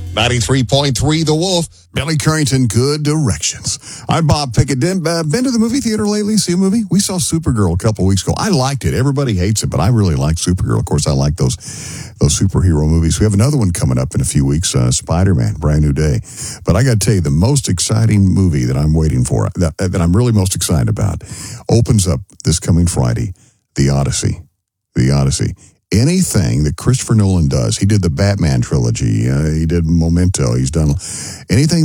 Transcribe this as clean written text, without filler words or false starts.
93.3 The Wolf. Billy Currington, Good Directions. I'm Bob Pickett. Been to the movie theater lately? See a movie? We saw Supergirl a couple of weeks ago. I liked it. Everybody hates it, but I really like Supergirl. Of course, I like those superhero movies. We have another one coming up in a few weeks, Spider-Man, Brand New Day. But I got to tell you, the most exciting movie that I'm waiting for, that I'm really most excited about, opens up this coming Friday, The Odyssey. The Odyssey. Anything that Christopher Nolan does, he did the Batman trilogy, he did Memento, he's done anything